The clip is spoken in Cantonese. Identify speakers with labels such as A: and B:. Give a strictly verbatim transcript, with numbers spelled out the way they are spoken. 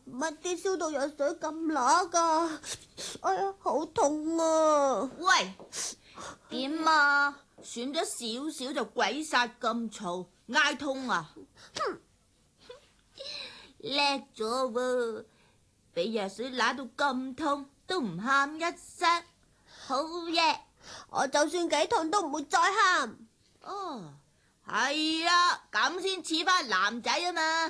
A: 乜啲消毒藥水咁辣噶？哎呀，好痛啊！
B: 喂，點啊？損咗少少就鬼殺咁嘈，嗌痛啊？叻咗喎，俾藥水辣到咁痛都唔喊一聲，好嘢！
A: 我就算幾痛都唔會再喊。
B: 哦，係啊，咁先似翻男仔啊嘛。